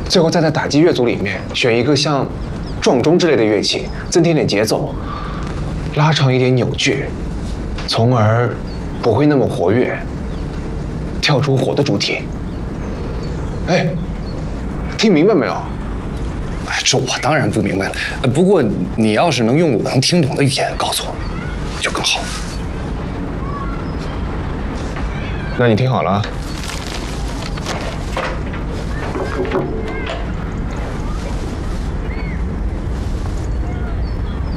最后再在打击乐组里面选一个像撞钟之类的乐器，增添点节奏，拉长一点扭矩，从而不会那么活跃，跳出火的主题。哎，听明白没有？ 哎，这我当然不明白了。不过你要是能用我能听懂的语言告诉我，就更好。 那你听好了啊，